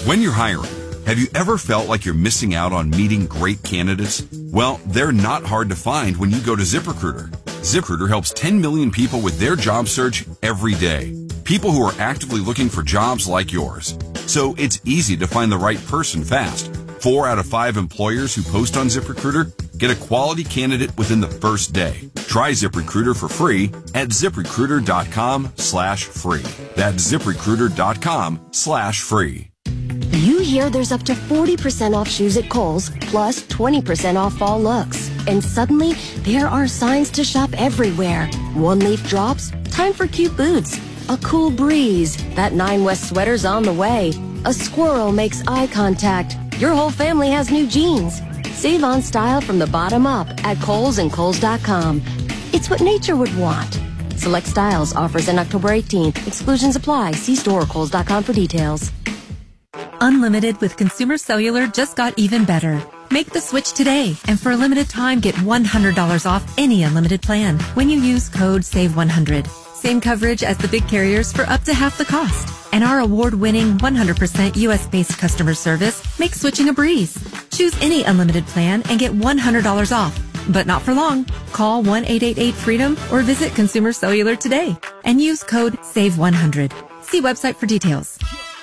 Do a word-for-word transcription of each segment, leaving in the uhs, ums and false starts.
When you're hiring, have you ever felt like you're missing out on meeting great candidates? Well, they're not hard to find when you go to ZipRecruiter. ZipRecruiter helps ten million people with their job search every day. People who are actively looking for jobs like yours. So it's easy to find the right person fast. Four out of five employers who post on ZipRecruiter get a quality candidate within the first day. Try ZipRecruiter for free at ZipRecruiter.com slash free. That's ZipRecruiter.com slash free. You hear there's up to forty percent off shoes at Kohl's, plus twenty percent off fall looks. And suddenly, there are signs to shop everywhere. One leaf drops, time for cute boots. A cool breeze, that Nine West sweater's on the way. A squirrel makes eye contact. Your whole family has new jeans. Save on style from the bottom up at Kohl's and Kohl's dot com. It's what nature would want. Select styles, offers in October eighteenth. Exclusions apply. See store or Kohl's dot com for details. Unlimited with Consumer Cellular just got even better. Make the switch today, and for a limited time, get one hundred dollars off any unlimited plan when you use code save one hundred. Same coverage as the big carriers for up to half the cost. And our award-winning one hundred percent U S-based customer service makes switching a breeze. Choose any unlimited plan and get one hundred dollars off. But not for long. Call one eight eight eight freedom or visit Consumer Cellular today and use code save one hundred. See website for details.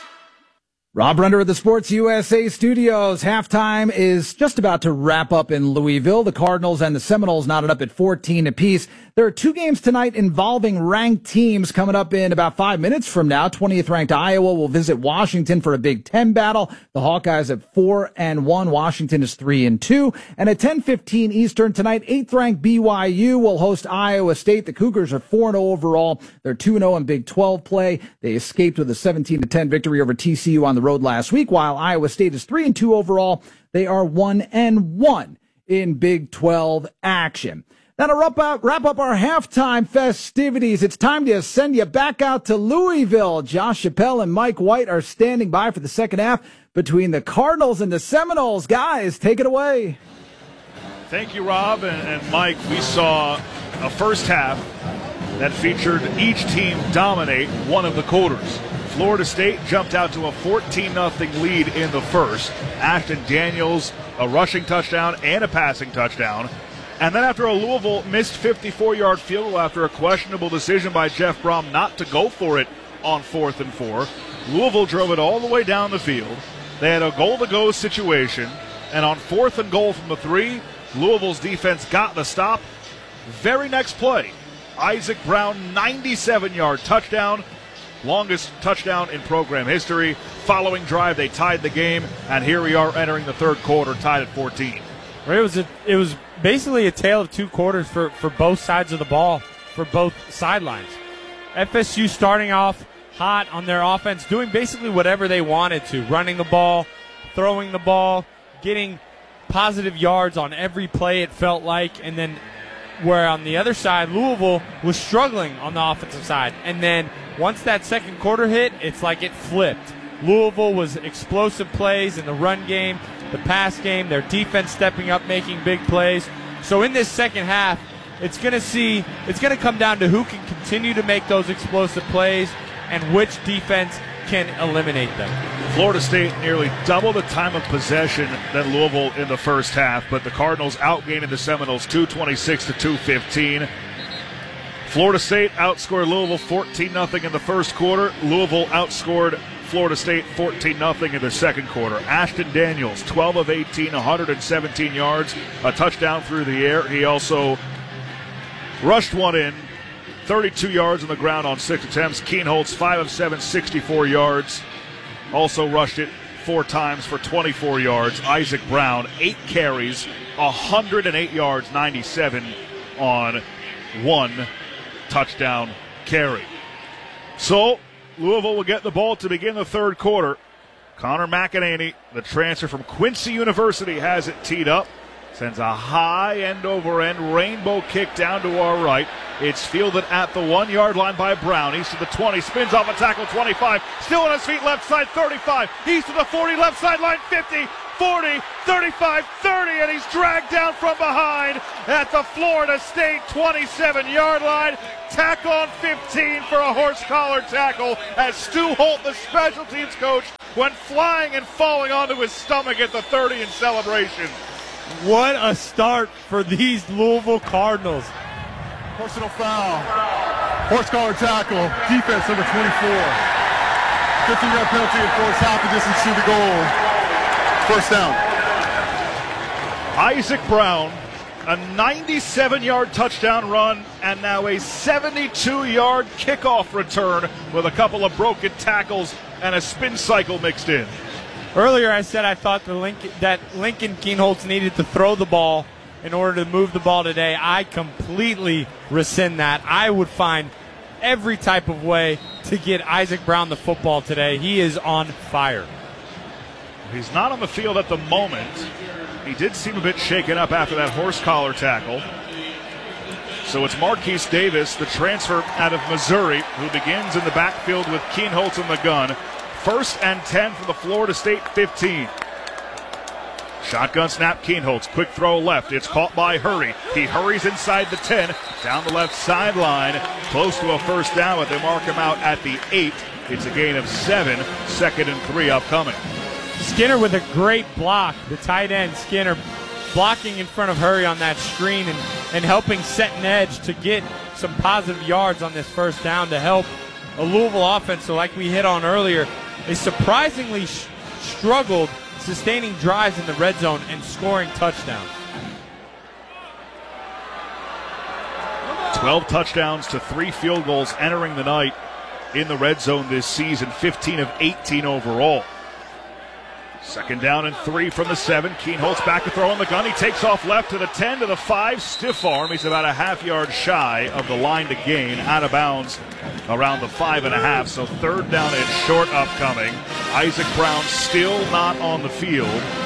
Rob Runder of the Sports U S A Studios. Halftime is just about to wrap up in Louisville. The Cardinals and the Seminoles knotted up at fourteen apiece. There are two games tonight involving ranked teams coming up in about five minutes from now. twentieth ranked Iowa will visit Washington for a Big Ten battle. The Hawkeyes at four and one. Washington is three and two. And at ten fifteen Eastern tonight, eighth ranked B Y U will host Iowa State. The Cougars are four and oh overall. They're two and oh in Big twelve play. They escaped with a seventeen to ten victory over T C U on the road last week, while Iowa State is three and two overall. They are one and one in Big twelve action. Now to wrap up, wrap up our halftime festivities, it's time to send you back out to Louisville. Josh Chappelle and Mike White are standing by for the second half between the Cardinals and the Seminoles. Guys, take it away. Thank you, Rob and, and Mike. We saw a first half that featured each team dominate one of the quarters. Florida State jumped out to a fourteen nothing lead in the first. Ashton Daniels, a rushing touchdown and a passing touchdown. And then after a Louisville missed fifty-four yard field goal after a questionable decision by Jeff Brom not to go for it on fourth and four, Louisville drove it all the way down the field. They had a goal-to-go situation, and on fourth and goal from the three, Louisville's defense got the stop. Very next play, Isaac Brown, ninety-seven yard touchdown, longest touchdown in program history. Following drive, they tied the game, and here we are entering the third quarter, tied at fourteen. It was a, it was basically a tale of two quarters for, for both sides of the ball, for both sidelines. F S U starting off hot on their offense, doing basically whatever they wanted to, running the ball, throwing the ball, getting positive yards on every play it felt like, and then where on the other side, Louisville was struggling on the offensive side. And then once that second quarter hit, it's like it flipped. Louisville was explosive plays in the run game, the pass game, their defense stepping up, making big plays. So in this second half, it's going to see, it's going to come down to who can continue to make those explosive plays and which defense can eliminate them. Florida State nearly double the time of possession than Louisville in the first half, but the Cardinals outgained the Seminoles two twenty-six to two fifteen. Florida State outscored Louisville fourteen nothing in the first quarter. Louisville outscored Florida State fourteen nothing in the second quarter. Ashton Daniels, twelve of eighteen, one hundred seventeen yards, a touchdown through the air. He also rushed one in, thirty-two yards on the ground on six attempts. Kienholz, five of seven, sixty-four yards. Also rushed it four times for twenty-four yards. Isaac Brown, eight carries, one hundred eight yards, ninety-seven on one touchdown carry. So Louisville will get the ball to begin the third quarter. Connor McEnany, the transfer from Quincy University, has it teed up. Sends a high end-over-end rainbow kick down to our right. It's fielded at the one-yard line by Brown. He's to the twenty, spins off a tackle, twenty-five. Still on his feet, left side, thirty-five. He's to the forty, left sideline, fifty. forty, thirty-five, thirty, and he's dragged down from behind at the Florida State twenty-seven-yard line. Tack on fifteen for a horse collar tackle as Stu Holt, the special teams coach, went flying and falling onto his stomach at the thirty in celebration. What a start for these Louisville Cardinals. Personal foul. Horse collar tackle. Defense number twenty-four. fifteen-yard penalty enforced half the distance to the goal. First down. Isaac Brown, a ninety-seven-yard touchdown run, and now a seventy-two-yard kickoff return with a couple of broken tackles and a spin cycle mixed in. Earlier I said I thought the Lincoln, that Lincoln Kienholz needed to throw the ball in order to move the ball today. I completely rescind that. I would find every type of way to get Isaac Brown the football today. He is on fire. He's not on the field at the moment. He did seem a bit shaken up after that horse collar tackle. So it's Marquise Davis, the transfer out of Missouri, who begins in the backfield with Kienholz in the gun. First and ten for the Florida State fifteen. Shotgun snap, Kienholz, quick throw left. It's caught by Hurry. He hurries inside the ten, down the left sideline, close to a first down, but they mark him out at the eight. It's a gain of seven, second and three upcoming. Skinner with a great block, the tight end Skinner blocking in front of Hurry on that screen and, and helping set an edge to get some positive yards on this first down to help a Louisville offense. So like we hit on earlier, they surprisingly sh- struggled sustaining drives in the red zone and scoring touchdowns. twelve touchdowns to three field goals entering the night in the red zone this season, fifteen of eighteen overall. Second down and three from the seven. Kienholz back to throw on the gun. He takes off left to the ten to the five. Stiff arm. He's about a half yard shy of the line to gain. Out of bounds around the five and a half. So third down and short upcoming. Isaac Brown still not on the field.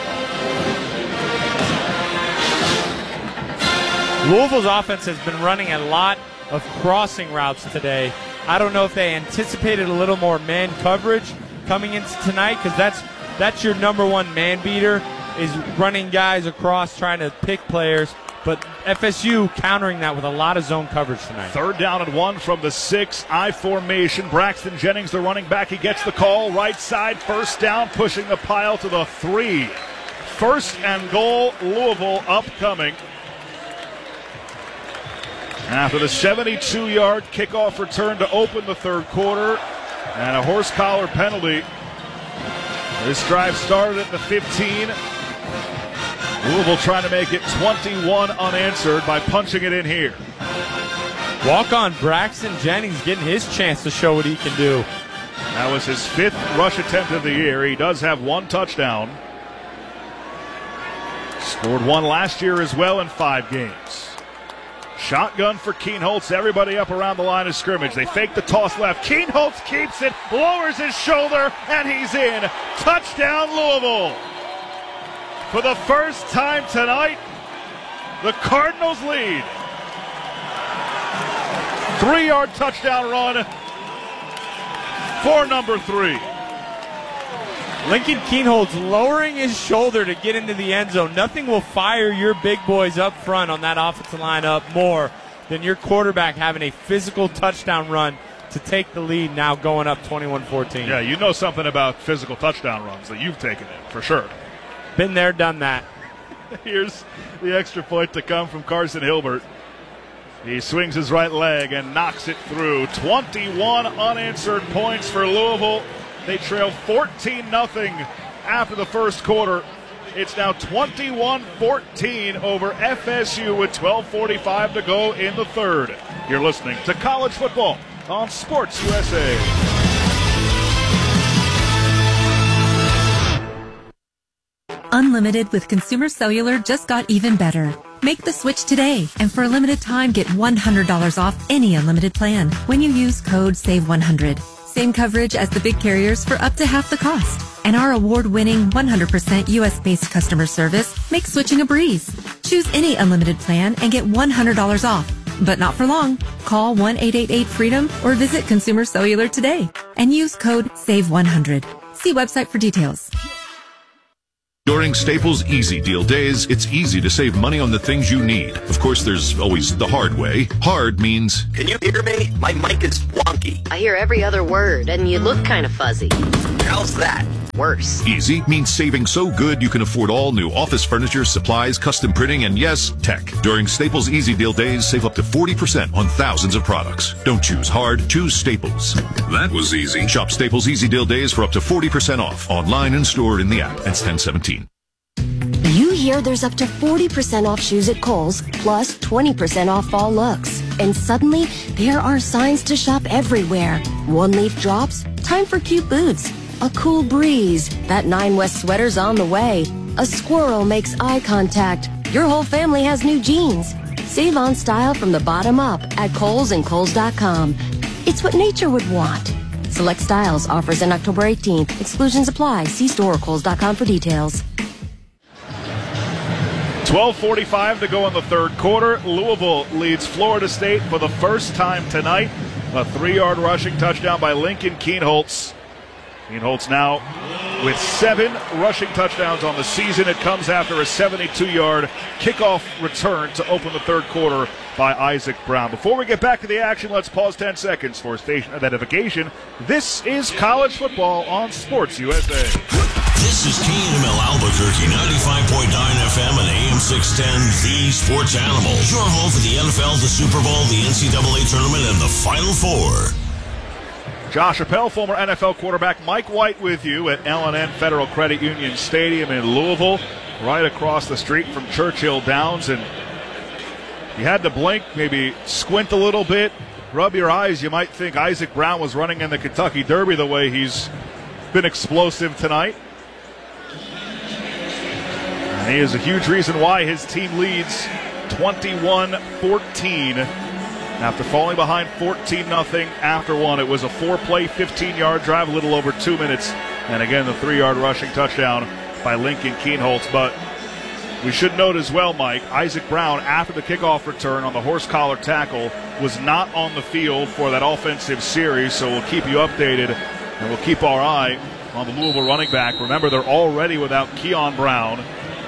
Louisville's offense has been running a lot of crossing routes today. I don't know if they anticipated a little more man coverage coming into tonight, because that's That's your number one man beater, is running guys across, trying to pick players. But F S U countering that with a lot of zone coverage tonight. Third down and one from the six, I formation. Braxton Jennings, the running back, he gets the call. Right side, first down, pushing the pile to the three. First and goal, Louisville upcoming. After the seventy-two-yard kickoff return to open the third quarter and a horse collar penalty. This drive started at the fifteen. Louisville trying to make it twenty-one unanswered by punching it in here. Walk-on Braxton Jennings getting his chance to show what he can do. That was his fifth rush attempt of the year. He does have one touchdown. Scored one last year as well in five games. Shotgun for Kienholz. Everybody up around the line of scrimmage. They fake the toss left. Kienholz keeps it, lowers his shoulder, and he's in. Touchdown, Louisville. For the first time tonight, the Cardinals lead. Three-yard touchdown run for number three. Lincoln Kienholz lowering his shoulder to get into the end zone. Nothing will fire your big boys up front on that offensive line up more than your quarterback having a physical touchdown run to take the lead, now going up twenty-one fourteen. Yeah, you know something about physical touchdown runs that you've taken in, for sure. Been there, done that. Here's the extra point to come from Carson Hilbert. He swings his right leg and knocks it through. twenty-one unanswered points for Louisville. They trail fourteen nothing after the first quarter. It's now twenty-one fourteen over F S U with twelve forty-five to go in the third. You're listening to College Football on Sports U S A. Unlimited with Consumer Cellular just got even better. Make the switch today, and for a limited time, get one hundred dollars off any unlimited plan when you use code save one hundred. Same coverage as the big carriers for up to half the cost. And our award-winning one hundred percent U S-based customer service makes switching a breeze. Choose any unlimited plan and get one hundred dollars off. But not for long. Call one eight eight eight freedom or visit Consumer Cellular today and use code save one hundred. See website for details. During Staples Easy Deal Days, it's easy to save money on the things you need. Of course, there's always the hard way. Hard means... Can you hear me? My mic is wonky. I hear every other word, and you look kind of fuzzy. How's that? Worse. Easy means saving so good you can afford all new office furniture, supplies, custom printing, and yes, tech. During Staples Easy Deal Days, save up to forty percent on thousands of products. Don't choose hard, choose Staples. That was easy. Shop Staples Easy Deal Days for up to forty percent off, online and store in the app. That's ten seventeen. You hear there's up to forty percent off shoes at Kohl's, plus twenty percent off fall looks. And suddenly, there are signs to shop everywhere. One leaf drops, time for cute boots. A cool breeze, that Nine West sweater's on the way. A squirrel makes eye contact. Your whole family has new jeans. Save on style from the bottom up at Kohl's and Kohl's dot com. It's what nature would want. Select styles, offers in October eighteenth. Exclusions apply. See store or Kohl's dot com for details. twelve forty-five to go in the third quarter. Louisville leads Florida State for the first time tonight. A three-yard rushing touchdown by Lincoln Kienholz. Kienholz now with seven rushing touchdowns on the season. It comes after a seventy-two-yard kickoff return to open the third quarter by Isaac Brown. Before we get back to the action, let's pause ten seconds for station identification. This is college football on Sports U S A. This is K N M L Albuquerque, ninety-five point nine F M and A M six ten, the Sports Animal. Your home for the N F L, the Super Bowl, the N C double A Tournament, and the Final Four. Josh Appel, former N F L quarterback. Mike White with you at L and N Federal Credit Union Stadium in Louisville, right across the street from Churchill Downs. And you had to blink, maybe squint a little bit, rub your eyes. You might think Isaac Brown was running in the Kentucky Derby the way he's been explosive tonight. And he is a huge reason why his team leads twenty-one fourteen. After falling behind fourteen nothing after one. It was a four-play, fifteen-yard drive, a little over two minutes. And again, the three-yard rushing touchdown by Lincoln Kienholz. But we should note as well, Mike, Isaac Brown, after the kickoff return on the horse collar tackle, was not on the field for that offensive series. So we'll keep you updated, and we'll keep our eye on the Louisville running back. Remember, they're already without Keon Brown.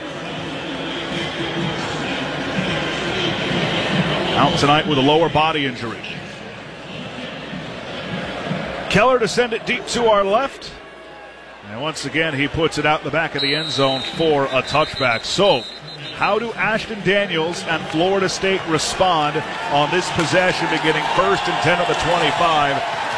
Out tonight with a lower body injury. Keller to send it deep to our left. And once again, he puts it out the back of the end zone for a touchback. So, how do Ashton Daniels and Florida State respond on this possession, beginning first and ten at the twenty-five?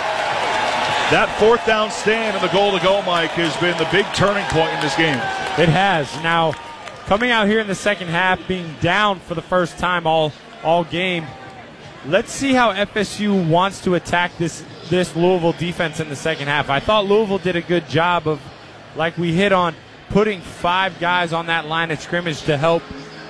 That fourth down stand and the goal to go, Mike, has been the big turning point in this game. It has. Now, coming out here in the second half, being down for the first time all all game. Let's see how F S U wants to attack this this Louisville defense in the second half. I thought Louisville did a good job of, like we hit on, putting five guys on that line of scrimmage to help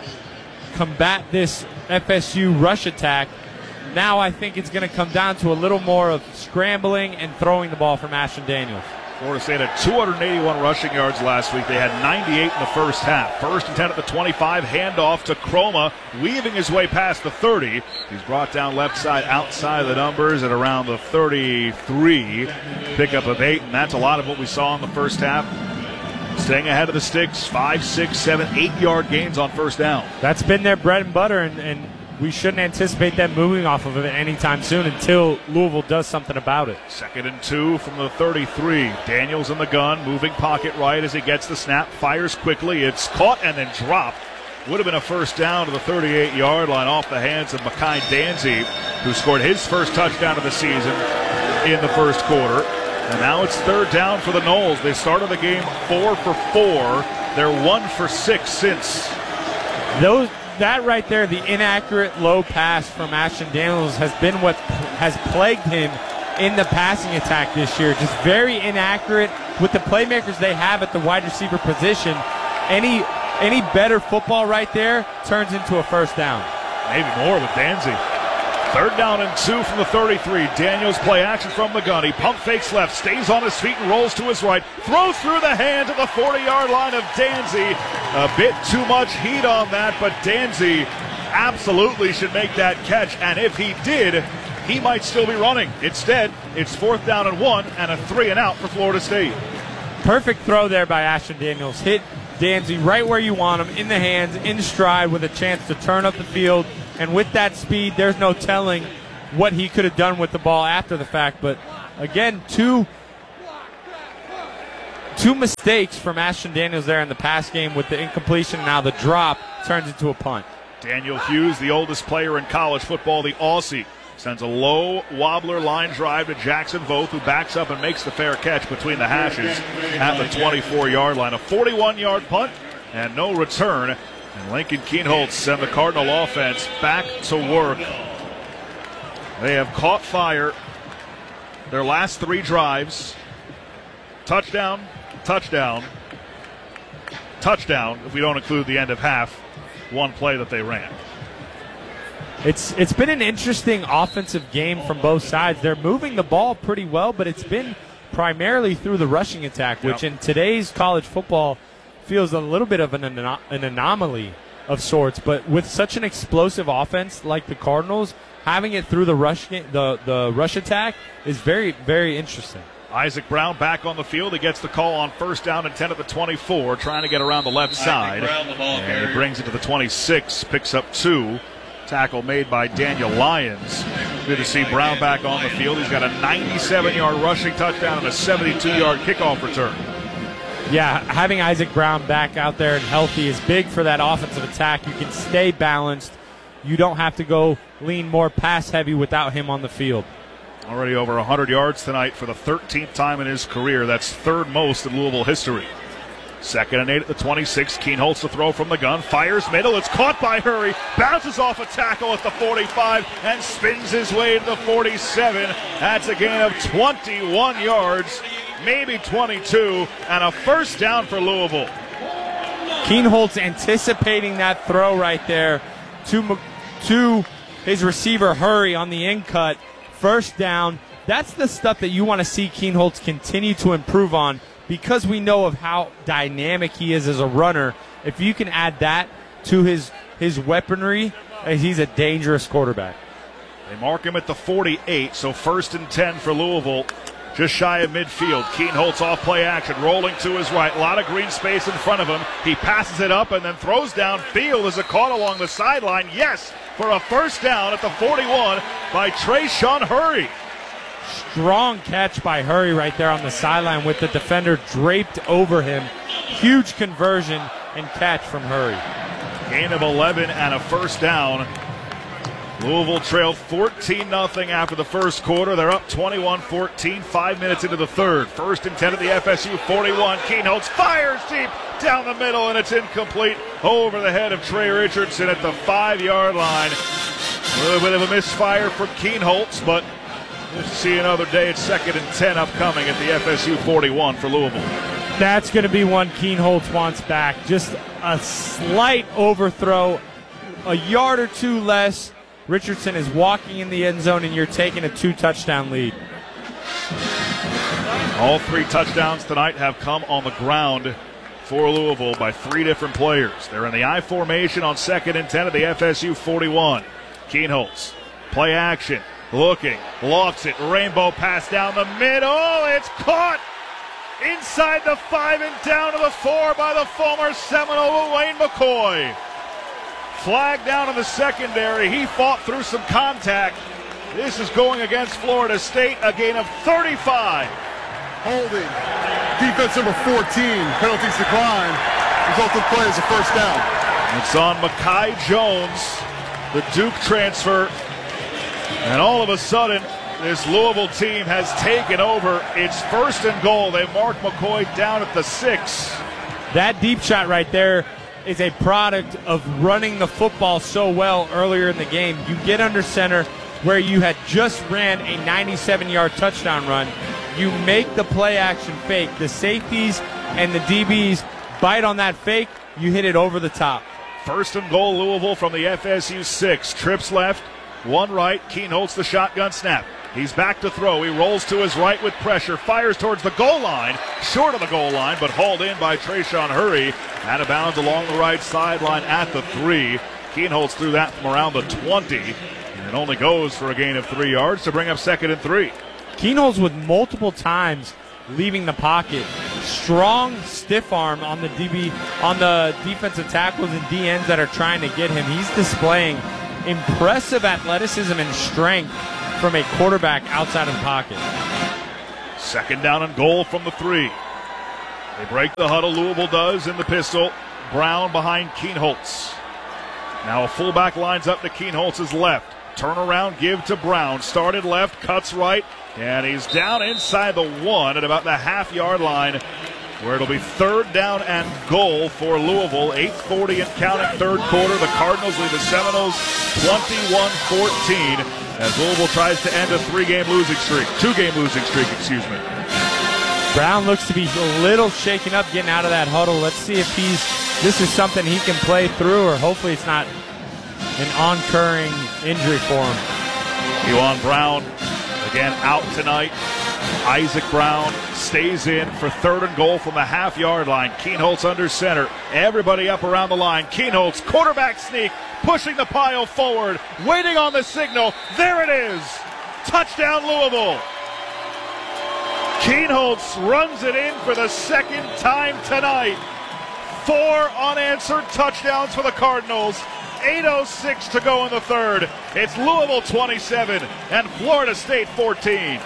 combat this F S U rush attack. Now I think it's going to come down to a little more of scrambling and throwing the ball from Ashton Daniels. Florida State had two hundred eighty-one rushing yards last week. They had ninety-eight in the first half. First and ten at the twenty-five. Handoff to Croma, weaving his way past the thirty. He's brought down left side outside the numbers at around the thirty-three. Pickup of eight, and that's a lot of what we saw in the first half. Staying ahead of the sticks, five, six, seven, eight-yard gains on first down. That's been their bread and butter, and, and we shouldn't anticipate them moving off of it anytime soon until Louisville does something about it. Second and two from the thirty-three. Daniels in the gun, moving pocket right as he gets the snap, fires quickly. It's caught and then dropped. Would have been a first down to the thirty-eight-yard line off the hands of Makai Danzy, who scored his first touchdown of the season in the first quarter. And now it's third down for the Noles. They started the game four for four. They're one for six since. Those. That right there, the inaccurate low pass from Ashton Daniels, has been what has plagued him in the passing attack this year. Just very inaccurate with the playmakers they have at the wide receiver position. Any any better football right there turns into a first down. Maybe more with Danzy. Third down and two from the thirty-three. Daniels play action from the gun. He pump fakes left, stays on his feet and rolls to his right. Throws through the hands at the forty-yard line of Danzy. A bit too much heat on that, but Danzy absolutely should make that catch. And if he did, he might still be running. Instead, it's fourth down and one and a three and out for Florida State. Perfect throw there by Ashton Daniels. Hit Danzy right where you want him, in the hands, in stride, with a chance to turn up the field. And with that speed, there's no telling what he could have done with the ball after the fact. But again, two two mistakes from Ashton Daniels there in the pass game with the incompletion. Now the drop turns into a punt. Daniel Hughes, the oldest player in college football, the Aussie, sends a low wobbler line drive to Jackson Voth, who backs up and makes the fair catch between the hashes at the twenty-four-yard line. A forty-one-yard punt and no return. And Lincoln Kienholz send the Cardinal offense back to work. They have caught fire their last three drives. Touchdown, touchdown, touchdown, if we don't include the end of half, one play that they ran. It's It's been an interesting offensive game from both sides. They're moving the ball pretty well, but it's been primarily through the rushing attack, which yep. in today's college football feels a little bit of an, an anomaly of sorts. But with such an explosive offense like the Cardinals, having it through the rush the, the rush attack is very, very interesting. Isaac Brown back on the field. He gets the call on first down and ten at the twenty-four, trying to get around the left side. Brown, the ball and he brings it to the twenty-six, picks up two. Tackle made by Daniel Lyons. Good to see Brown back on the field. He's got a ninety-seven-yard rushing touchdown and a seventy-two-yard kickoff return. Yeah, having Isaac Brown back out there and healthy is big for that offensive attack. You can stay balanced. You don't have to go lean more pass-heavy without him on the field. Already over one hundred yards tonight for the thirteenth time in his career. That's third most in Louisville history. Second and eight at the twenty-six. Kienholz to throw from the gun. Fires middle. It's caught by Hurry. Bounces off a tackle at the forty-five and spins his way to the forty-seven. That's a gain of twenty-one yards, maybe twenty-two, and a first down for Louisville. Kienholz anticipating that throw right there to, to his receiver Hurry on the in cut. First down. That's the stuff that you want to see Kienholz continue to improve on, because we know of how dynamic he is as a runner. If you can add that to his his weaponry, he's a dangerous quarterback. They mark him at the forty-eight, so first and ten for Louisville, just shy of midfield. Kienholz off play action, rolling to his right. A lot of green space in front of him. He passes it up and then throws downfield. Is it caught along the sideline? Yes, for a first down at the forty-one by Trayshawn Hurry. Strong catch by Hurry right there on the sideline with the defender draped over him. Huge conversion and catch from Hurry. Gain of eleven and a first down. Louisville trailed fourteen nothing after the first quarter. They're up twenty-one fourteen, five minutes into the third. First and ten at the F S U forty-one. Kienholz fires deep down the middle, and it's incomplete over the head of Trey Richardson at the five-yard line. A little bit of a misfire for Kienholz, but we'll see another day. It's second and ten upcoming at the F S U forty-one for Louisville. That's going to be one Kienholz wants back. Just a slight overthrow, a yard or two less. Richardson is walking in the end zone, and you're taking a two-touchdown lead. All three touchdowns tonight have come on the ground for Louisville by three different players. They're in the I formation on second and ten at the F S U forty-one. Kienholz, play action. Looking, lofts it, rainbow pass down the middle. It's caught inside the five and down to the four by the former Seminole Wayne McCoy. Flag down in the secondary. He fought through some contact. This is going against Florida State, a gain of thirty-five. Holding. Defense number fourteen. Penalties decline. Resulting play is a first down. It's on Mekhi Jones, the Duke transfer. And all of a sudden, this Louisville team has taken over. It's first and goal. They mark McCoy down at the six. That deep shot right there is a product of running the football so well earlier in the game. You get under center where you had just ran a ninety-seven-yard touchdown run. You make the play action fake. The safeties and the D Bs bite on that fake. You hit it over the top. First and goal, Louisville from the F S U six. Trips left. One right, Kienholz the shotgun snap. He's back to throw. He rolls to his right with pressure. Fires towards the goal line. Short of the goal line, but hauled in by Trayshawn Hurry. Out of bounds along the right sideline at the three. Kienholz threw that from around the twenty. And it only goes for a gain of three yards to bring up second and three. Kienholz with multiple times leaving the pocket strong stiff arm on the D B, on the defensive tackles and D Ns that are trying to get him. He's displaying impressive athleticism and strength from a quarterback outside of the pocket. Second down and goal from the three. They break the huddle, Louisville does, in the pistol. Brown behind Kienholz. Now a fullback lines up to Kienholz's left. Turn around, give to Brown. Started left, cuts right, and he's down inside the one at about the half-yard line, where it'll be third down and goal for Louisville. eight forty and counting, third quarter. The Cardinals lead the Seminoles twenty-one fourteen as Louisville tries to end a three-game losing streak. Two-game losing streak, excuse me. Brown looks to be a little shaken up getting out of that huddle. Let's see if he's this is something he can play through, or hopefully it's not an oncurring injury for him. Ewan Brown, again, out tonight. Isaac Brown stays in for third and goal from the half-yard line. Kienholz under center. Everybody up around the line. Kienholz, quarterback sneak, pushing the pile forward, waiting on the signal. There it is. Touchdown, Louisville. Kienholz runs it in for the second time tonight. Four unanswered touchdowns for the Cardinals. eight oh six to go in the third. It's Louisville twenty-seven and Florida State fourteen.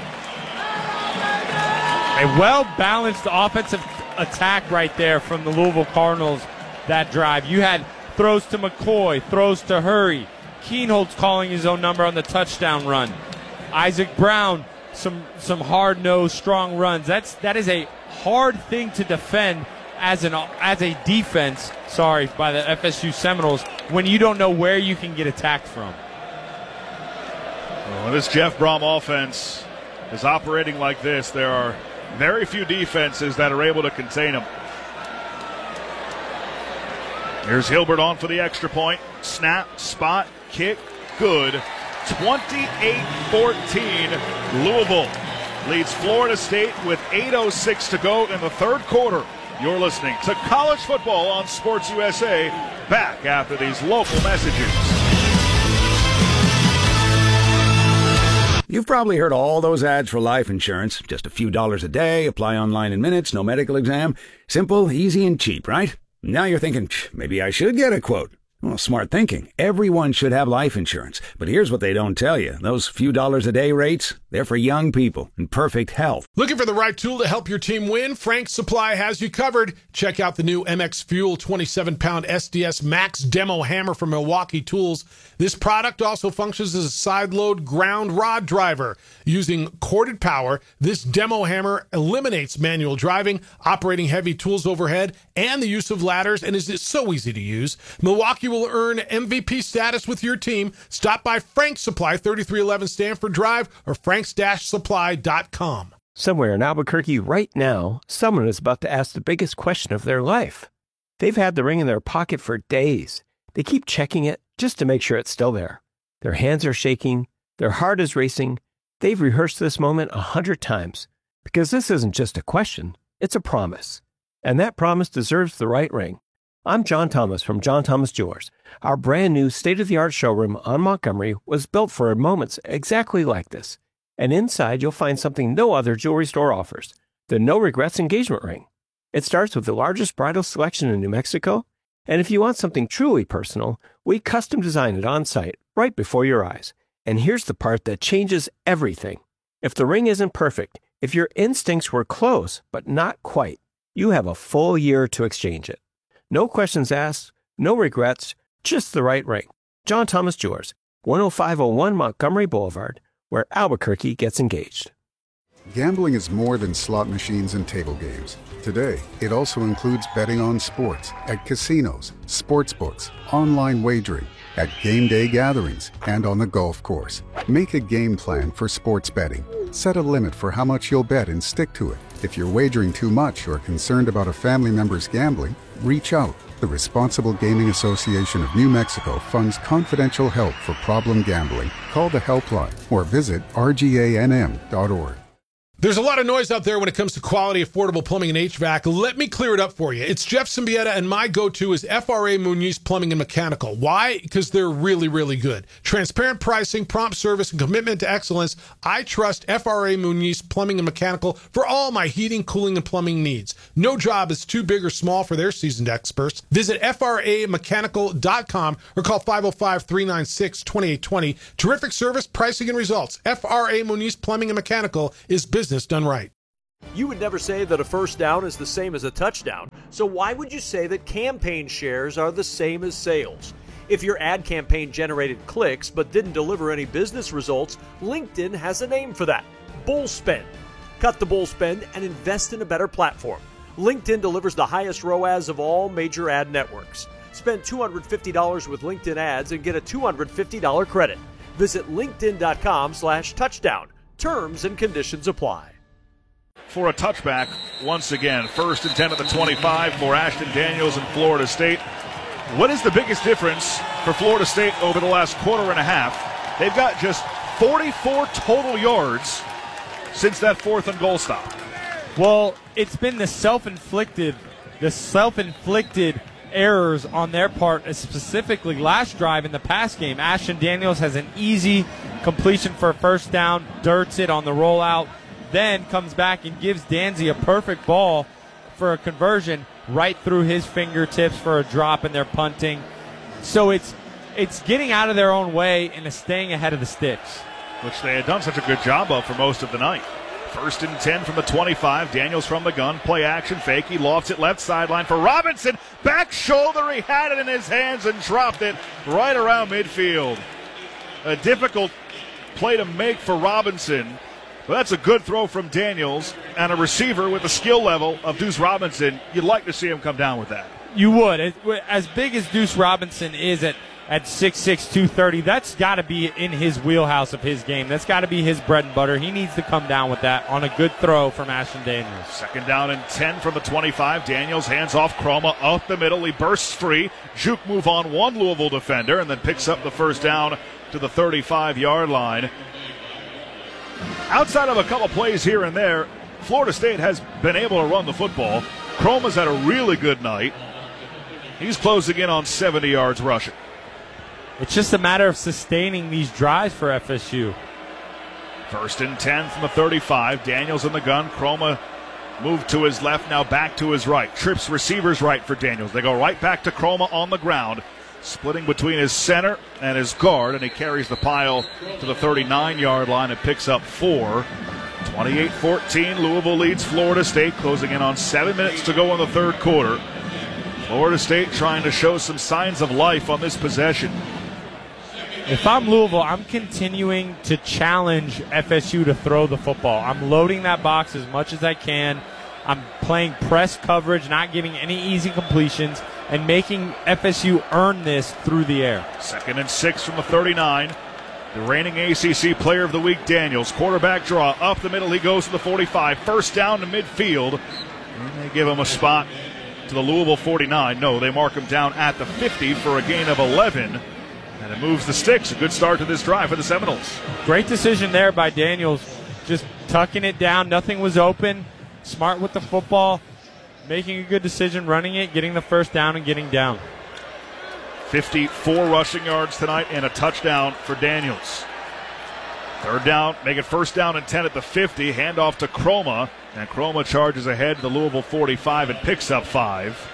A well-balanced offensive attack right there from the Louisville Cardinals that drive. You had throws to McCoy, throws to Hurry. Kienholz calling his own number on the touchdown run. Isaac Brown, some some hard-nosed, strong runs. That's that is a hard thing to defend as an as a defense, sorry, by the F S U Seminoles when you don't know where you can get attacked from. Well, when this Jeff Brom offense is operating like this, there are very few defenses that are able to contain him. Here's Hilbert on for the extra point. Snap, spot, kick, good. twenty-eight fourteen, Louisville leads Florida State with eight oh six to go in the third quarter. You're listening to College Football on Sports U S A. Back after these local messages. You've probably heard all those ads for life insurance. Just a few dollars a day, apply online in minutes, no medical exam. Simple, easy, and cheap, right? Now you're thinking, maybe I should get a quote. Well, smart thinking. Everyone should have life insurance. But here's what they don't tell you. Those few dollars a day rates, they're for young people in perfect health. Looking for the right tool to help your team win? Frank's Supply has you covered. Check out the new M X Fuel twenty-seven pound S D S Max Demo Hammer from Milwaukee Tools. This product also functions as a side-load ground rod driver. Using corded power, this demo hammer eliminates manual driving, operating heavy tools overhead, and the use of ladders, and is so easy to use. Milwaukee will earn M V P status with your team. Stop by Frank's Supply, thirty-three eleven Stanford Drive, or franks dash supply dot com. Somewhere in Albuquerque right now, someone is about to ask the biggest question of their life. They've had the ring in their pocket for days. They keep checking it just to make sure it's still there. Their hands are shaking. Their heart is racing. They've rehearsed this moment a hundred times. Because this isn't just a question, it's a promise. And that promise deserves the right ring. I'm John Thomas from John Thomas Jewelers. Our brand new state-of-the-art showroom on Montgomery was built for moments exactly like this. And inside you'll find something no other jewelry store offers, the No Regrets engagement ring. It starts with the largest bridal selection in New Mexico, and if you want something truly personal, we custom design it on site, right before your eyes. And here's the part that changes everything. If the ring isn't perfect, if your instincts were close but not quite, you have a full year to exchange it. No questions asked, no regrets, just the right ring. John Thomas Jewelers, one oh five oh one Montgomery Boulevard, where Albuquerque gets engaged. Gambling is more than slot machines and table games. Today, it also includes betting on sports at casinos, sports books, online wagering, at game day gatherings, and on the golf course. Make a game plan for sports betting. Set a limit for how much you'll bet and stick to it. If you're wagering too much or concerned about a family member's gambling, reach out. The Responsible Gaming Association of New Mexico funds confidential help for problem gambling. Call the helpline or visit R G A N M dot org. There's a lot of noise out there when it comes to quality, affordable plumbing and H V A C. Let me clear it up for you. It's Jeff Symbieta, and my go-to is F R A Munoz Plumbing and Mechanical. Why? Because they're really, really good. Transparent pricing, prompt service, and commitment to excellence. I trust F R A Munoz Plumbing and Mechanical for all my heating, cooling, and plumbing needs. No job is too big or small for their seasoned experts. Visit F R A mechanical dot com or call five oh five, three nine six, two eight two zero. Terrific service, pricing, and results. F R A Munoz Plumbing and Mechanical is business done right. You would never say that a first down is the same as a touchdown, so why would you say that campaign shares are the same as sales? If your ad campaign generated clicks but didn't deliver any business results, LinkedIn has a name for that: bull spend. Cut the bull spend and invest in a better platform. LinkedIn delivers the highest R O A S of all major ad networks. Spend two hundred fifty dollars with LinkedIn ads and get a two hundred fifty dollars credit. Visit linkedin.com slash touchdown. Terms and conditions apply. For a touchback, once again, first and ten at the twenty-five for Ashton Daniels and Florida State. What is the biggest difference for Florida State over the last quarter and a half? They've got just forty-four total yards since that fourth and goal stop. Well, it's been the self-inflicted, the self-inflicted errors on their part, specifically last drive in the pass game. Ashton Daniels has an easy completion for a first down, dirts it on the rollout, then comes back and gives Danzy a perfect ball for a conversion right through his fingertips for a drop, and they're punting. So it's it's getting out of their own way and staying ahead of the sticks, which they had done such a good job of for most of the night. First and ten from the twenty-five. Daniels from the gun. Play action fake. He lofts it left sideline for Robinson. Back shoulder. He had it in his hands and dropped it right around midfield. A difficult play to make for Robinson. But that's a good throw from Daniels, and a receiver with the skill level of Deuce Robinson. You'd like to see him come down with that. You would. As big as Deuce Robinson is at At six six, two thirty, that's got to be in his wheelhouse of his game. That's got to be his bread and butter. He needs to come down with that on a good throw from Ashton Daniels. Second down and ten from the twenty-five. Daniels hands off Chroma up the middle. He bursts free. Juke move on one Louisville defender and then picks up the first down to the thirty-five-yard line. Outside of a couple plays here and there, Florida State has been able to run the football. Chroma's had a really good night. He's closing in on seventy yards rushing. It's just a matter of sustaining these drives for F S U. First and ten from the thirty-five. Daniels in the gun. Chroma moved to his left, now back to his right. Trips receivers right for Daniels. They go right back to Chroma on the ground, splitting between his center and his guard, and he carries the pile to the thirty-nine-yard line and picks up four. twenty-eight fourteen, Louisville leads Florida State, closing in on seven minutes to go in the third quarter. Florida State trying to show some signs of life on this possession. If I'm Louisville, I'm continuing to challenge F S U to throw the football. I'm loading that box as much as I can. I'm playing press coverage, not giving any easy completions, and making F S U earn this through the air. Second and six from the thirty-nine. The reigning A C C Player of the Week, Daniels. Quarterback draw. Up the middle, he goes to the forty-five. First down to midfield. And they give him a spot to the Louisville forty-nine. No, they mark him down at the fifty for a gain of eleven. And it moves the sticks. A good start to this drive for the Seminoles. Great decision there by Daniels. Just tucking it down. Nothing was open. Smart with the football. Making a good decision, running it, getting the first down, and getting down. fifty-four rushing yards tonight and a touchdown for Daniels. Third down, make it first down and ten at the fifty. Handoff to Chroma. And Chroma charges ahead to the Louisville forty-five and picks up five.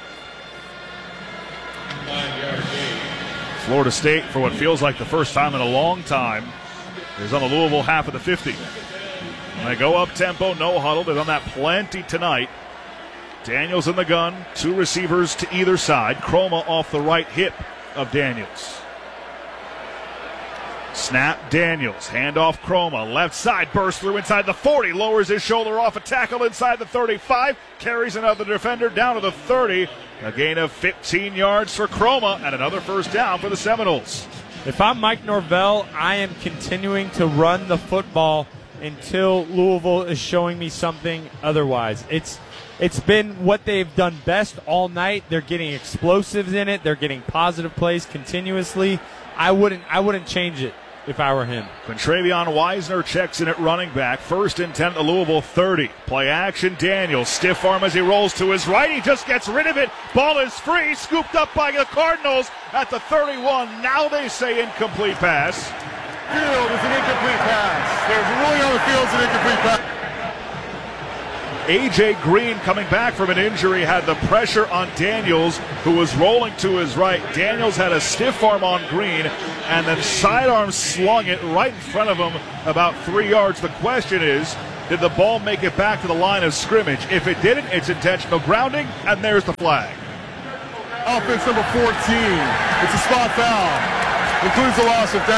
Florida State, for what feels like the first time in a long time, is on the Louisville half of the fifty. When they go up tempo, no huddle. They've done that plenty tonight. Daniels in the gun, two receivers to either side. Chroma off the right hip of Daniels. Snap, Daniels, handoff Chroma, left side, burst through inside the forty, lowers his shoulder off a tackle inside the thirty-five, carries another defender down to the thirty. A gain of fifteen yards for Chroma and another first down for the Seminoles. If I'm Mike Norvell, I am continuing to run the football until Louisville is showing me something otherwise. It's It's been what they've done best all night. They're getting explosives in it. They're getting positive plays continuously. I wouldn't I wouldn't change it. if I were him. Quintravion Wisner checks in at running back. First and ten at the Louisville thirty. Play action, Daniels. Stiff arm as he rolls to his right. He just gets rid of it. Ball is free. Scooped up by the Cardinals at the thirty-one. Now they say incomplete pass. Field is an incomplete pass. There's ruling on the field is an incomplete pass. A J. Green, coming back from an injury, had the pressure on Daniels, who was rolling to his right. Daniels had a stiff arm on Green, and then sidearm slung it right in front of him about three yards. The question is, did the ball make it back to the line of scrimmage? If it didn't, it's intentional grounding, and there's the flag. Offense number fourteen. It's a spot foul. Includes the loss of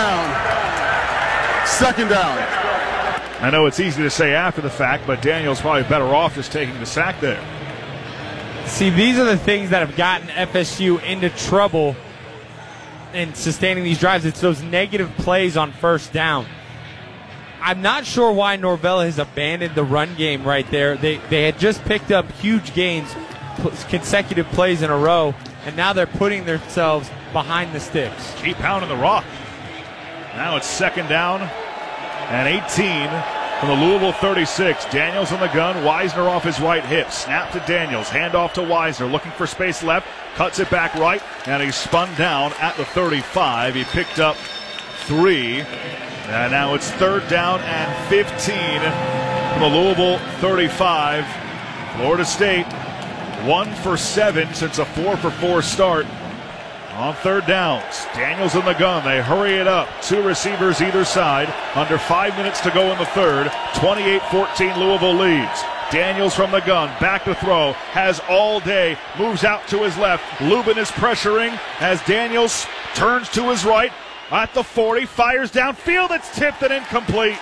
down. Second down. I know it's easy to say after the fact, but Daniels probably better off just taking the sack there. See, these are the things that have gotten F S U into trouble in sustaining these drives. It's those negative plays on first down. I'm not sure why Norvell has abandoned the run game right there. They they had just picked up huge gains, consecutive plays in a row, and now they're putting themselves behind the sticks. Keep pounding the rock. Now it's second down and eighteen from the Louisville thirty-six. Daniels on the gun. Wisner off his right hip. Snap to Daniels. Hand off to Wisner. Looking for space left. Cuts it back right. And he's spun down at the thirty-five. He picked up three. And now it's third down and fifteen from the Louisville thirty-five. Florida State one for seven since a four for four start. On third downs, Daniels in the gun. They hurry it up. Two receivers either side. Under five minutes to go in the third. twenty-eight fourteen Louisville leads. Daniels from the gun. Back to throw. Has all day. Moves out to his left. Lubin is pressuring as Daniels turns to his right. At the forty. Fires downfield. It's tipped and incomplete.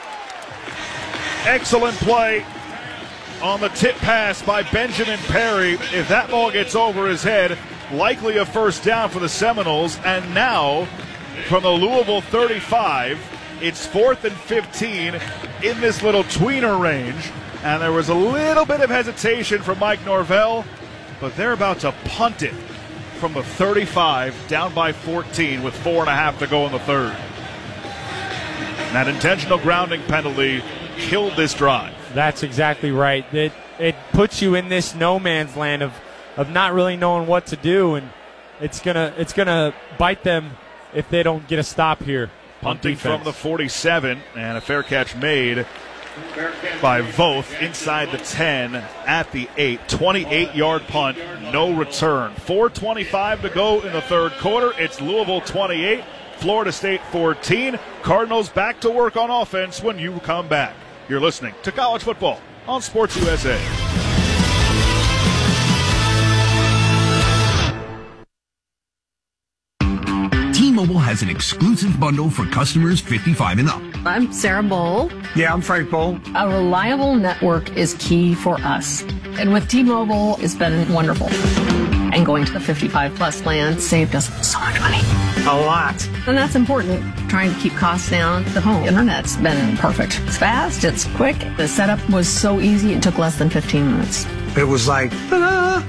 Excellent play on the tip pass by Benjamin Perry. If that ball gets over his head, likely a first down for the Seminoles. And now, from the Louisville thirty-five, it's fourth and fifteen in this little tweener range. And there was a little bit of hesitation from Mike Norvell, but they're about to punt it from the thirty-five, down by fourteen with four and a half to go in the third. And that intentional grounding penalty killed this drive. That's exactly right. It, it puts you in this no man's land of of not really knowing what to do, and it's gonna it's gonna bite them if they don't get a stop here. Punting from the forty-seven, and a fair catch made by Voth inside the ten at the eight. twenty-eight yard punt, no return. four twenty-five to go in the third quarter. It's Louisville twenty-eight, Florida State fourteen. Cardinals back to work on offense when you come back. You're listening to College Football on Sports U S A. T-Mobile has an exclusive bundle for customers fifty-five and up. I'm Sarah Bowl. Yeah, I'm Frank Bowl. A reliable network is key for us. And with T-Mobile, it's been wonderful. And going to the fifty-five plus plan saved us so much money. A lot. And that's important. Trying to keep costs down. The home internet's been perfect. It's fast, it's quick. The setup was so easy, it took less than fifteen minutes. It was like, ta-da!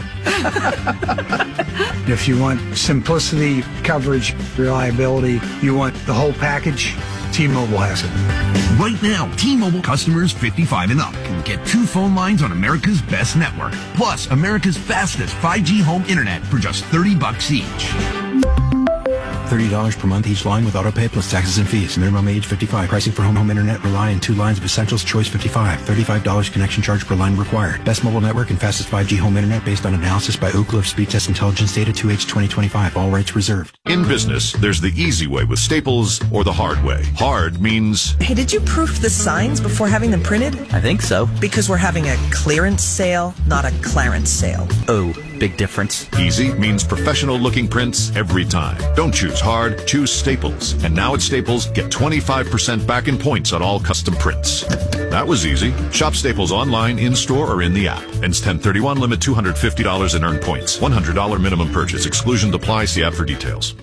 If you want simplicity, coverage, reliability, you want the whole package, T-Mobile has it. Right now, T-Mobile customers fifty-five and up can get two phone lines on America's best network, plus America's fastest five G home internet for just thirty bucks each. thirty dollars per month each line with autopay plus taxes and fees. Minimum age fifty-five. Pricing for home home internet rely on two lines of Essentials Choice fifty-five. thirty-five dollars connection charge per line required. Best mobile network and fastest five G home internet based on analysis by Ookla of Speed Test Intelligence data two H twenty twenty-five. All rights reserved. In business, there's the easy way with Staples or the hard way. Hard means... Hey, did you proof the signs before having them printed? I think so. Because we're having a clearance sale, not a Clarence sale. Oh, big difference. Easy means professional-looking prints every time. Don't choose hard, choose Staples. And now at Staples, get twenty-five percent back in points on all custom prints. That was easy. Shop Staples online, in-store, or in the app. Ends ten thirty-one, limit two hundred fifty dollars in earned points. one hundred dollars minimum purchase. Exclusion apply. See app for details.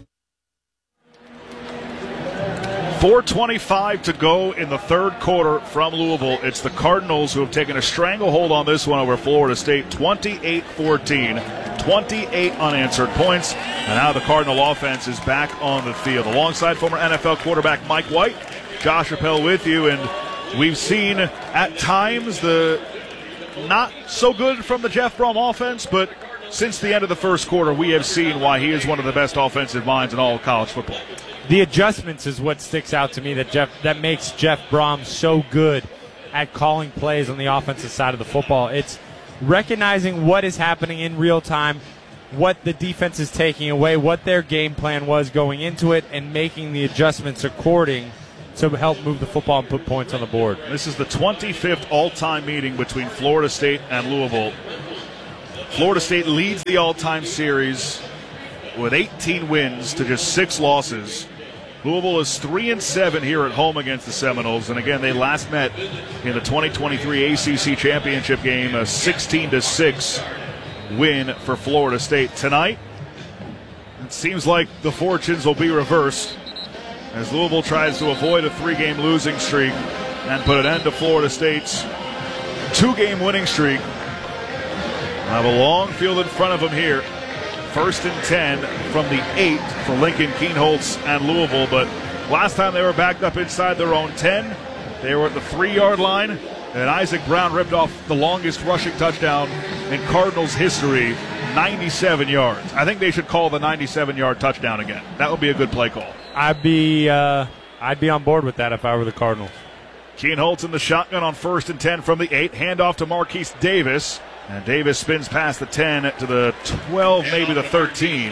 four twenty-five to go in the third quarter from Louisville. It's the Cardinals who have taken a stranglehold on this one over Florida State, twenty-eight fourteen. twenty-eight unanswered points. And now the Cardinal offense is back on the field. Alongside former N F L quarterback Mike White, Josh Appel with you. And we've seen at times the not so good from the Jeff Brom offense, but since the end of the first quarter, we have seen why he is one of the best offensive minds in all of college football. The adjustments is what sticks out to me that Jeff that makes Jeff Brom so good at calling plays on the offensive side of the football. It's recognizing what is happening in real time, what the defense is taking away, what their game plan was going into it, and making the adjustments according to help move the football and put points on the board. This is the twenty-fifth all-time meeting between Florida State and Louisville. Florida State leads the all-time series with eighteen wins to just six losses. Louisville is three and seven here at home against the Seminoles, and again they last met in the twenty twenty-three A C C championship game, a sixteen to six win for Florida State. Tonight, it seems like the fortunes will be reversed as Louisville tries to avoid a three-game losing streak and put an end to Florida State's two-game winning streak. I have a long field in front of them here. First and ten from the eight for Lincoln Kienholz and Louisville, but last time they were backed up inside their own ten. They were at the three-yard line, and Isaac Brown ripped off the longest rushing touchdown in Cardinals history, ninety-seven yards. I think they should call the ninety-seven-yard touchdown again. That would be a good play call. I'd be uh, I'd be on board with that if I were the Cardinals. Kienholz in the shotgun on first and ten from the eight. Handoff to Marquise Davis. And Davis spins past the ten to the twelve, maybe the thirteen.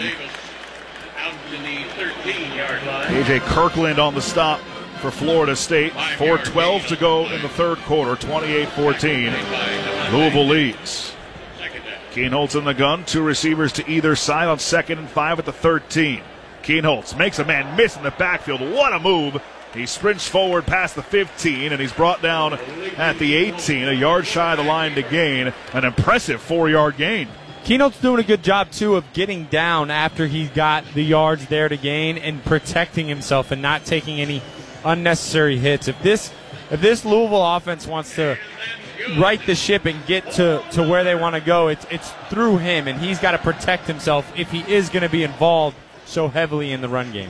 A J Kirkland on the stop for Florida State. four twelve to go in the third quarter, twenty-eight fourteen. Louisville leads. Kienholz in the gun, two receivers to either side on second and five at the thirteen. Kienholz makes a man miss in the backfield. What a move. He sprints forward past the fifteen, and he's brought down at the eighteen, a yard shy of the line to gain. An impressive four-yard gain. Kienholz doing a good job, too, of getting down after he got the yards there to gain and protecting himself and not taking any unnecessary hits. If this if this Louisville offense wants to right the ship and get to, to where they want to go, it's, it's through him, and he's got to protect himself if he is going to be involved so heavily in the run game.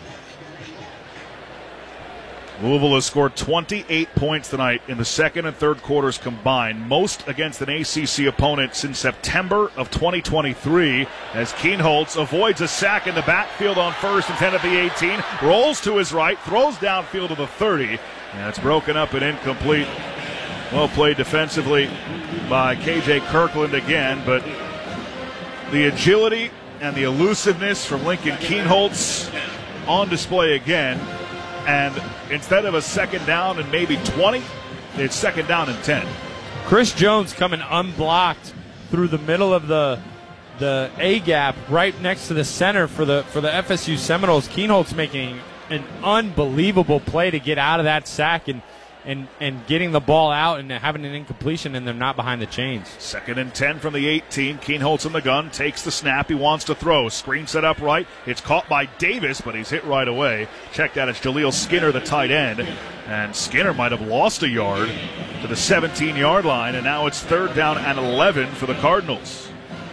Louisville has scored twenty-eight points tonight in the second and third quarters combined, most against an A C C opponent since September of twenty twenty-three, as Kienholz avoids a sack in the backfield on first and ten at the eighteen, rolls to his right, throws downfield to the thirty, and it's broken up and incomplete. Well played defensively by K J Kirkland again, but the agility and the elusiveness from Lincoln Kienholz on display again. And instead of a second down and maybe twenty, it's second down and ten. Chris Jones coming unblocked through the middle of the the A gap right next to the center for the for the F S U Seminoles. Kienholz making an unbelievable play to get out of that sack and and and getting the ball out and having an incompletion, and they're not behind the chains. Second and ten from the eighteen. Kienholz in the gun, takes the snap. He wants to throw. Screen set up right. It's caught by Davis, but he's hit right away. Checked out, it's Jaleel Skinner, the tight end. And Skinner might have lost a yard to the seventeen-yard line, and now it's third down and eleven for the Cardinals.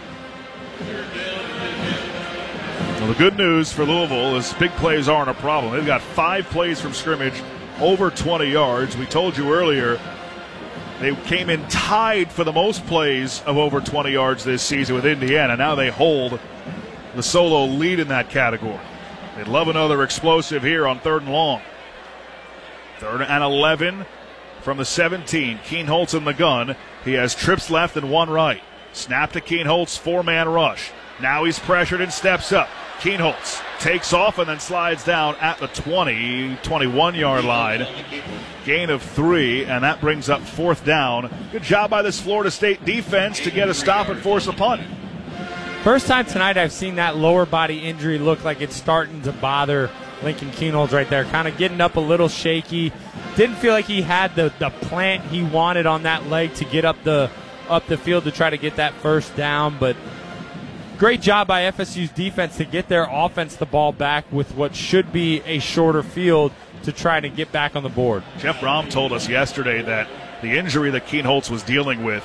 Well, the good news for Louisville is big plays aren't a problem. They've got five plays from scrimmage over twenty yards. We told you earlier they came in tied for the most plays of over twenty yards this season with Indiana. Now they hold the solo lead in that category. They'd love another explosive here on third and long. Third and eleven from the seventeen. Kienholz in the gun. He has trips left and one right. Snap to Kienholz, four-man rush. Now he's pressured and steps up. Kienholz takes off and then slides down at the twenty, twenty-one-yard line. Gain of three, and that brings up fourth down. Good job by this Florida State defense to get a stop and force a punt. First time tonight I've seen that lower body injury look like it's starting to bother Lincoln Kienholz right there. Kind of getting up a little shaky. Didn't feel like he had the, the plant he wanted on that leg to get up the up the field to try to get that first down, but great job by F S U's defense to get their offense the ball back with what should be a shorter field to try to get back on the board. Jeff Brom told us yesterday that the injury that Kienholz was dealing with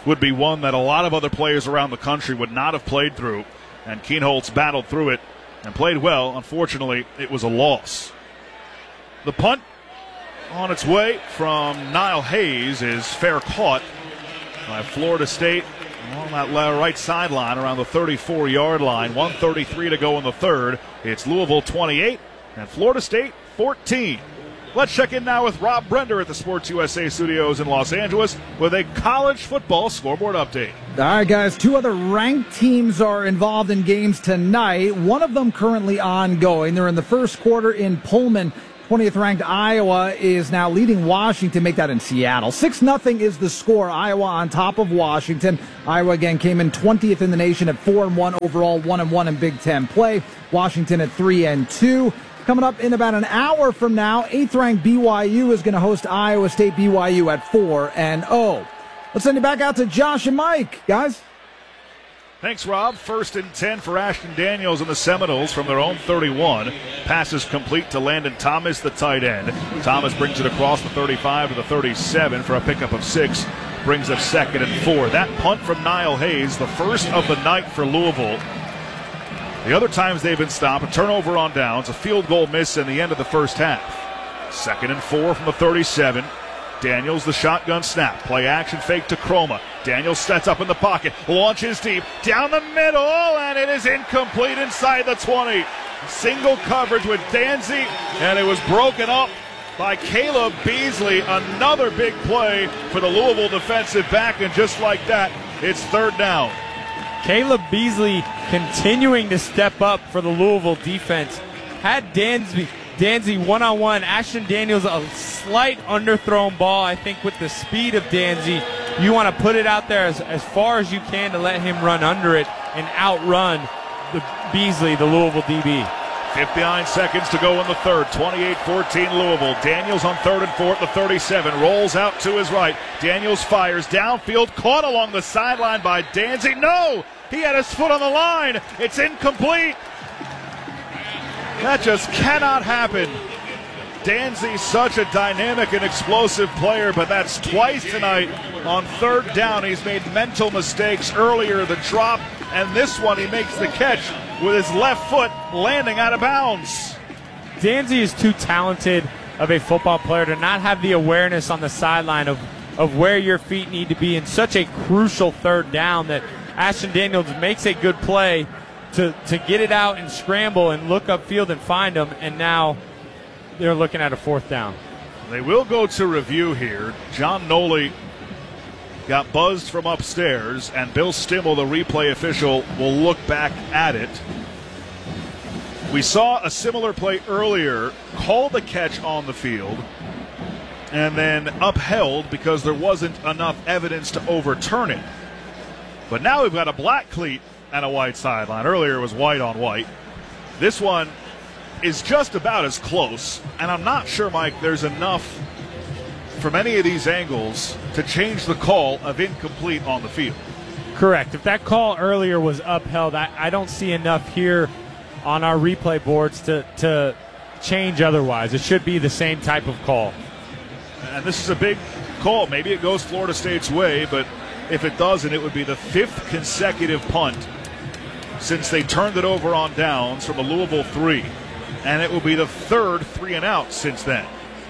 would be one that a lot of other players around the country would not have played through. And Kienholz battled through it and played well. Unfortunately, it was a loss. The punt on its way from Niall Hayes is fair caught by Florida State on that right sideline around the thirty-four-yard line. one thirty-three to go in the third. It's Louisville twenty-eight and Florida State fourteen. Let's check in now with Rob Brender at the Sports U S A studios in Los Angeles with a college football scoreboard update. All right, guys, two other ranked teams are involved in games tonight. One of them currently ongoing. They're in the first quarter in Pullman. twentieth-ranked Iowa is now leading Washington. Make that in Seattle. six nothing is the score. Iowa on top of Washington. Iowa, again, came in twentieth in the nation at four and one overall, one and one in Big Ten play. Washington at three and two. Coming up in about an hour from now, eighth-ranked B Y U is going to host Iowa State. B Y U at four and oh. Let's send you back out to Josh and Mike, guys. Thanks, Rob. First and ten for Ashton Daniels and the Seminoles from their own thirty-one. Passes complete to Landon Thomas, the tight end. Thomas brings it across the thirty-five to the thirty-seven for a pickup of six. Brings up second and four. That punt from Niall Hayes, the first of the night for Louisville. The other times they've been stopped, a turnover on downs, a field goal miss in the end of the first half. Second and four from the thirty-seven. Daniels, the shotgun snap. Play action fake to Chroma. Daniels sets up in the pocket. Launches deep. Down the middle, and it is incomplete inside the twenty. Single coverage with Danzy, and it was broken up by Caleb Beasley. Another big play for the Louisville defensive back, and just like that, it's third down. Caleb Beasley continuing to step up for the Louisville defense. Had Danzy, Danzy one-on-one. Ashton Daniels, a slight underthrown ball. I think with the speed of Danzy, you want to put it out there as, as far as you can to let him run under it and outrun the Beasley, the Louisville D B. fifty-nine seconds to go in the third. twenty-eight fourteen Louisville. Daniels on third and four at the thirty-seven. Rolls out to his right. Daniels fires downfield. Caught along the sideline by Danzy. No! He had his foot on the line. It's incomplete. That just cannot happen. Danzy's such a dynamic and explosive player, but that's twice tonight on third down. He's made mental mistakes earlier, the drop, and this one he makes the catch with his left foot landing out of bounds. Danzy is too talented of a football player to not have the awareness on the sideline of, of where your feet need to be in such a crucial third down that Ashton Daniels makes a good play to, to get it out and scramble and look upfield and find him, and now they're looking at a fourth down. They will go to review here. John Noley got buzzed from upstairs, and Bill Stimmel, the replay official, will look back at it. We saw a similar play earlier, called the catch on the field, and then upheld because there wasn't enough evidence to overturn it. But now we've got a black cleat and a white sideline. Earlier it was white on white. This one is just about as close, and I'm not sure, Mike, there's enough from any of these angles to change the call of incomplete on the field. Correct. If that call earlier was upheld, I, I don't see enough here on our replay boards to, to change otherwise. It should be the same type of call. And this is a big call. Maybe it goes Florida State's way, but if it doesn't, it would be the fifth consecutive punt since they turned it over on downs from a Louisville three. And it will be the third three and out since then.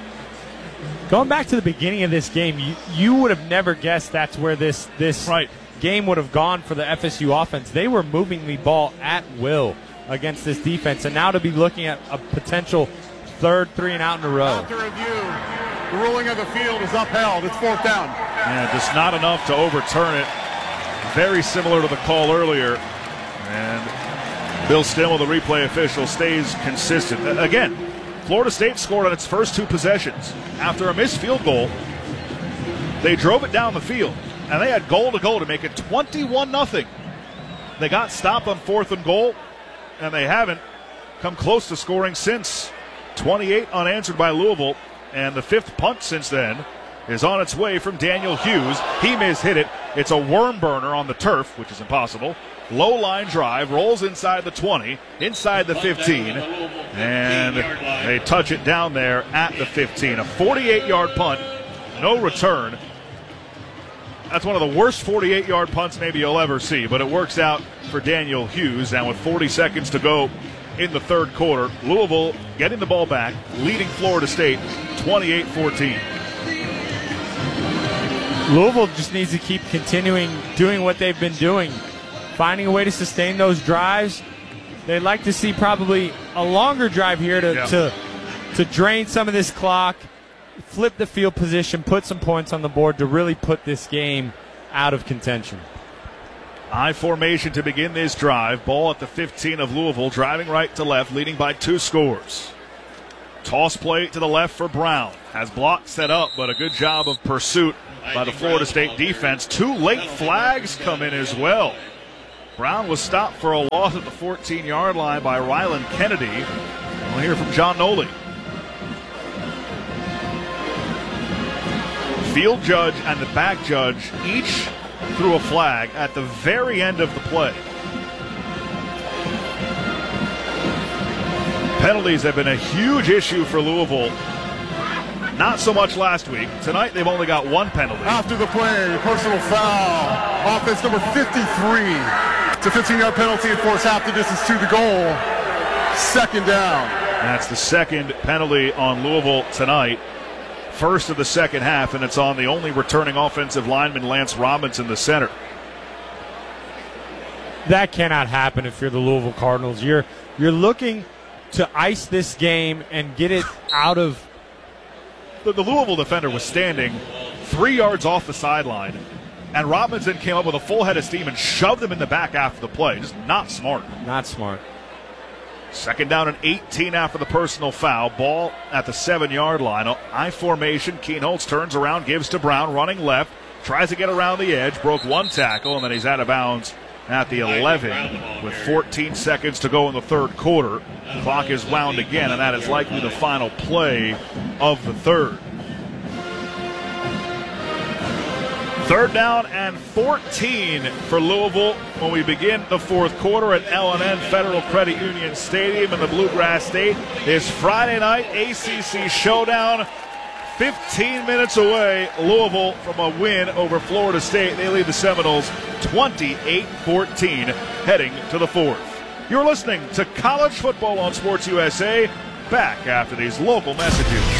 Going back to the beginning of this game, you, you would have never guessed that's where this, this right. game would have gone for the F S U offense. They were moving the ball at will against this defense, and now to be looking at a potential third three and out in a row. After review, the ruling of the field is upheld. It's fourth down. Yeah, just not enough to overturn it. Very similar to the call earlier. And Bill Stimmel, the replay official, stays consistent. Again, Florida State scored on its first two possessions. After a missed field goal, they drove it down the field, and they had goal to go to make it twenty-one nothing. They got stopped on fourth and goal, and they haven't come close to scoring since. twenty-eight unanswered by Louisville, and the fifth punt since then is on its way from Daniel Hughes. He mishit it. It's a worm burner on the turf, which is impossible. Low line drive, rolls inside the twenty, inside the fifteen, and they touch it down there at the fifteen. A forty-eight yard punt, no return. That's one of the worst forty-eight-yard punts maybe you'll ever see, but it works out for Daniel Hughes. And with forty seconds to go in the third quarter, Louisville getting the ball back, leading Florida State twenty-eight fourteen. Louisville just needs to keep continuing doing what they've been doing, finding a way to sustain those drives. They'd like to see probably a longer drive here to, yeah. to, to drain some of this clock, flip the field position, put some points on the board to really put this game out of contention. I formation to begin this drive. Ball at the fifteen of Louisville, driving right to left, leading by two scores. Toss play to the left for Brown. Has block set up, but a good job of pursuit by the Florida State defense. Two late flags come in as well. Brown was stopped for a loss at the fourteen-yard line by Rylan Kennedy. We'll hear from John Noli. Field judge and the back judge each threw a flag at the very end of the play. Penalties have been a huge issue for Louisville. Not so much last week. Tonight they've only got one penalty. After the play, personal foul. Offense number fifty-three. It's a fifteen-yard penalty and force half the distance to the goal. Second down. That's the second penalty on Louisville tonight. First of the second half, and it's on the only returning offensive lineman, Lance Robinson, the center. That cannot happen if you're the Louisville Cardinals. You're you're looking to ice this game and get it out of... The, the Louisville defender was standing three yards off the sideline, and Robinson came up with a full head of steam and shoved him in the back after the play. Just not smart. Not smart. Second down and eighteen after the personal foul. Ball at the seven-yard line. I formation. Kienholz turns around, gives to Brown, running left. Tries to get around the edge. Broke one tackle, and then he's out of bounds at the eleven with fourteen seconds to go in the third quarter. The clock is wound again, and that is likely the final play of the third. Third down and fourteen for Louisville when we begin the fourth quarter at L and N Federal Credit Union Stadium in the Bluegrass State. This Friday night A C C showdown. fifteen minutes away, Louisville from a win over Florida State. They lead the Seminoles twenty-eight fourteen heading to the fourth. You're listening to College Football on Sports U S A. Back after these local messages.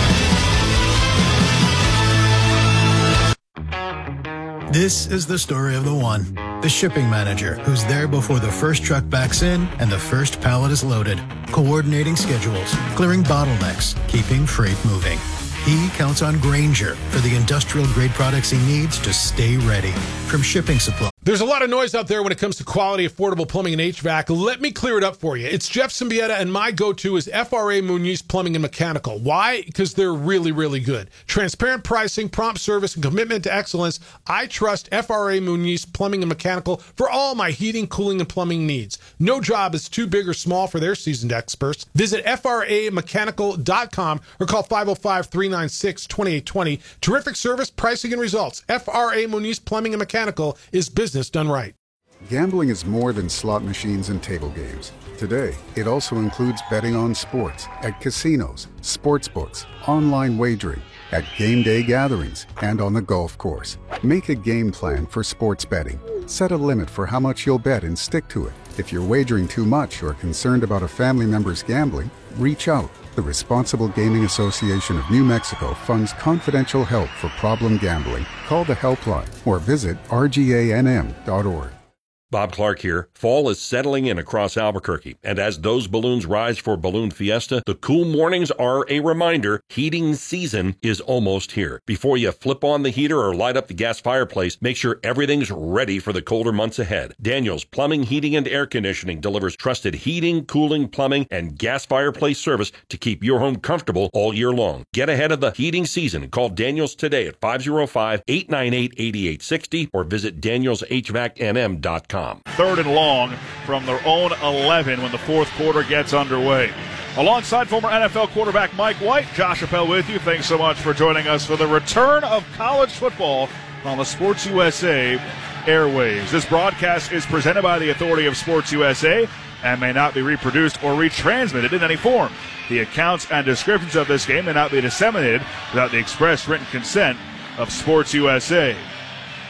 This is the story of the one, the shipping manager, who's there before the first truck backs in and the first pallet is loaded, coordinating schedules, clearing bottlenecks, keeping freight moving. He counts on Grainger for the industrial-grade products he needs to stay ready. From shipping supply. There's a lot of noise out there when it comes to quality, affordable plumbing and H V A C. Let me clear it up for you. It's Jeff Symbieta, and my go-to is F R A Munoz Plumbing and Mechanical. Why? Because they're really, really good. Transparent pricing, prompt service, and commitment to excellence. I trust F R A Munoz Plumbing and Mechanical for all my heating, cooling, and plumbing needs. No job is too big or small for their seasoned experts. Visit F R A mechanical dot com or call five oh five, three nine six, two eight two oh. Terrific service, pricing, and results. F R A Munoz Plumbing and Mechanical is business done right. Gambling is more than slot machines and table games. Today, it also includes betting on sports at casinos, sports books, online wagering, at game day gatherings, and on the golf course. Make a game plan for sports betting. Set a limit for how much you'll bet and stick to it. If you're wagering too much or concerned about a family member's gambling, reach out. The Responsible Gaming Association of New Mexico funds confidential help for problem gambling. Call the helpline or visit R G A N M dot org. Bob Clark here. Fall is settling in across Albuquerque, and as those balloons rise for Balloon Fiesta, the cool mornings are a reminder heating season is almost here. Before you flip on the heater or light up the gas fireplace, make sure everything's ready for the colder months ahead. Daniels Plumbing, Heating, and Air Conditioning delivers trusted heating, cooling, plumbing, and gas fireplace service to keep your home comfortable all year long. Get ahead of the heating season and call Daniels today at five oh five, eight nine eight, eight eight six oh or visit daniels h v a c n m dot com. Third and long from their own eleven when the fourth quarter gets underway. Alongside former N F L quarterback Mike White, Josh Appel with you. Thanks so much for joining us for the return of college football on the Sports U S A airwaves. This broadcast is presented by the authority of Sports U S A and may not be reproduced or retransmitted in any form. The accounts and descriptions of this game may not be disseminated without the express written consent of Sports U S A.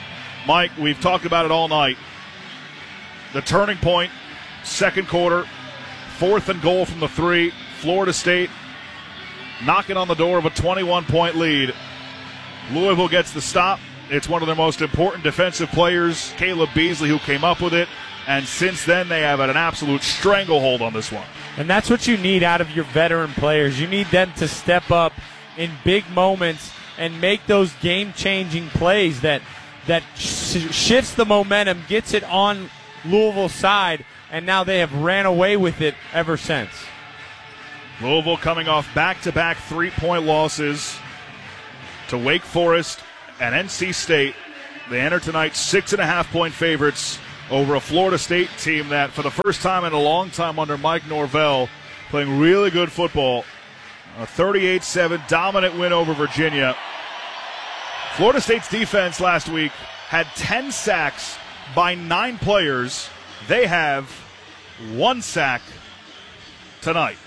Mike, we've talked about it all night. The turning point, second quarter, fourth and goal from the three. Florida State knocking on the door of a twenty-one point lead. Louisville gets the stop. It's one of their most important defensive players, Caleb Beasley, who came up with it. And since then, they have had an absolute stranglehold on this one. And that's what you need out of your veteran players. You need them to step up in big moments and make those game-changing plays that that sh- shifts the momentum, gets it on Louisville's side, and now they have ran away with it ever since. Louisville coming off back-to-back three-point losses to Wake Forest and N C State. They enter tonight six-and-a-half-point favorites over a Florida State team that, for the first time in a long time under Mike Norvell, playing really good football. A thirty-eight seven dominant win over Virginia. Florida State's defense last week had ten sacks by nine players. They have one sack tonight.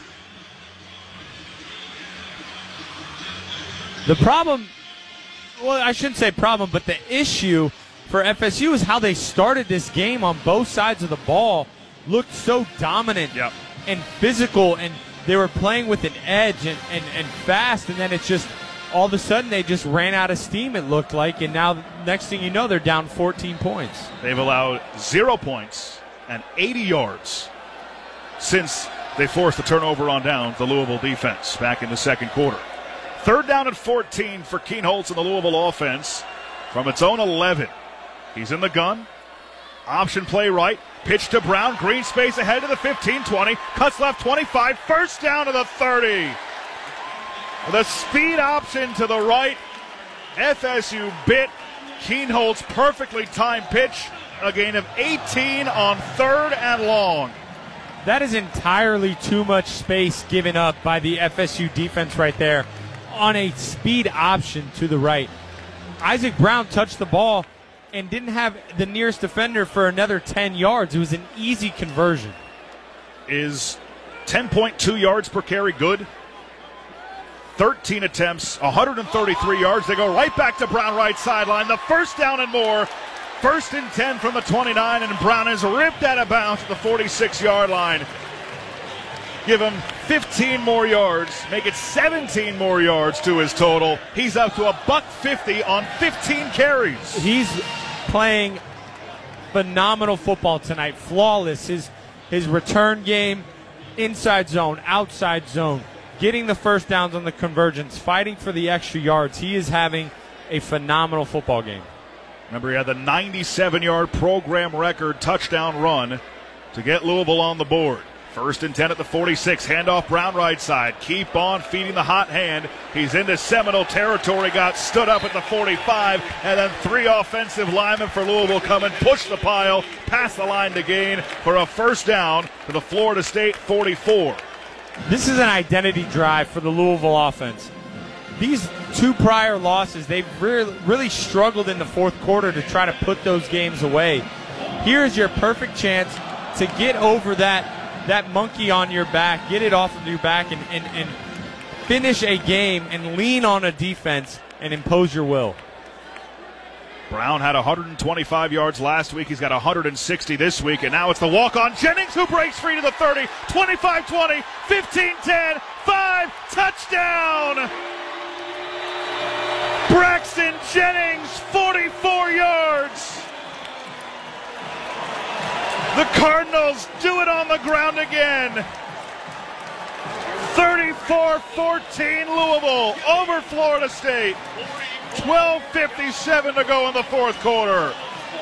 The problem, well, I shouldn't say problem, but the issue for F S U is how they started this game on both sides of the ball. Looked so dominant yep. and physical, and they were playing with an edge and, and, and fast, and then it's just all of a sudden they just ran out of steam, it looked like, and now next thing you know, they're down fourteen points. They've allowed zero points and eighty yards since they forced the turnover on down the Louisville defense back in the second quarter. Third down at fourteen for Keen Holtz and the Louisville offense from its own eleven. He's in the gun. Option play right. Pitch to Brown. Green space ahead to the fifteen twenty. Cuts left twenty-five. First down to the thirty. The speed option to the right. F S U bit. Keen Holtz perfectly timed pitch. A gain of eighteen on third and long. That is entirely too much space given up by the F S U defense right there on a speed option to the right. Isaac Brown touched the ball and didn't have the nearest defender for another ten yards. It was an easy conversion. Is ten point two yards per carry good? thirteen attempts, one hundred thirty-three yards. They go right back to Brown, right sideline. The first down and more. First and ten from the twenty-nine, and Brown is ripped out of bounds at the forty-six-yard line. Give him fifteen more yards, make it seventeen more yards to his total. He's up to a buck fifty on fifteen carries. He's playing phenomenal football tonight, flawless. His his return game, inside zone, outside zone, getting the first downs on the convergence, fighting for the extra yards. He is having a phenomenal football game. Remember, he had the ninety-seven-yard program record touchdown run to get Louisville on the board. First and ten at the forty-six. Handoff Brown right side. Keep on feeding the hot hand. He's into Seminole territory. Got stood up at the forty-five. And then three offensive linemen for Louisville come and push the pile. Past the line to gain for a first down to the Florida State forty-four. This is an identity drive for the Louisville offense. These two prior losses, they've really, really struggled in the fourth quarter to try to put those games away. Here's your perfect chance to get over that that monkey on your back, get it off of your back, and, and, and finish a game and lean on a defense and impose your will. Brown had one hundred twenty-five yards last week. He's got one hundred sixty this week, and now it's the walk-on Jennings who breaks free to the thirty, twenty-five twenty, fifteen ten, five, touchdown! Braxton Jennings, forty-four yards. The Cardinals do it on the ground again. thirty-four fourteen Louisville over Florida State. twelve fifty-seven to go in the fourth quarter.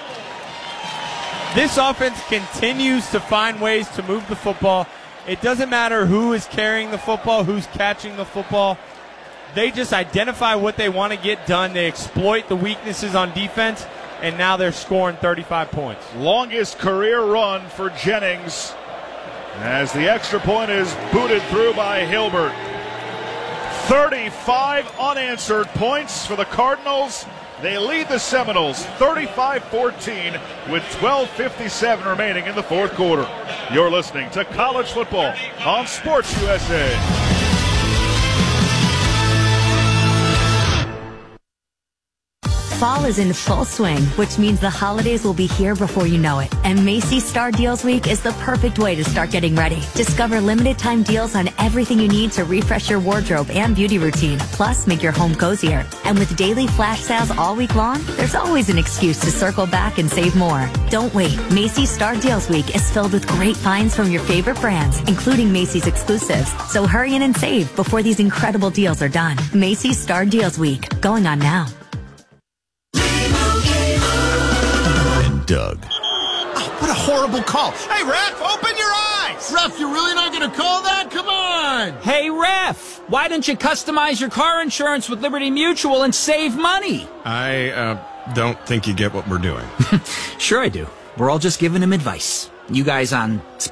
This offense continues to find ways to move the football. It doesn't matter who is carrying the football, who's catching the football. They just identify what they want to get done. They exploit the weaknesses on defense, and now they're scoring thirty-five points. Longest career run for Jennings as the extra point is booted through by Hilbert. thirty-five unanswered points for the Cardinals. They lead the Seminoles thirty-five fourteen with twelve fifty-seven remaining in the fourth quarter. You're listening to College Football on Sports U S A. Fall is in full swing, which means the holidays will be here before you know it. And Macy's Star Deals Week is the perfect way to start getting ready. Discover limited time deals on everything you need to refresh your wardrobe and beauty routine. Plus, make your home cozier. And with daily flash sales all week long, there's always an excuse to circle back and save more. Don't wait. Macy's Star Deals Week is filled with great finds from your favorite brands, including Macy's exclusives. So hurry in and save before these incredible deals are done. Macy's Star Deals Week, going on now. And Doug. Oh, what a horrible call. Hey, ref, open your eyes. Ref, you're really not going to call that? Come on. Hey, ref, why don't you customize your car insurance with Liberty Mutual and save money? I uh, don't think you get what we're doing. Sure I do. We're all just giving him advice. You guys on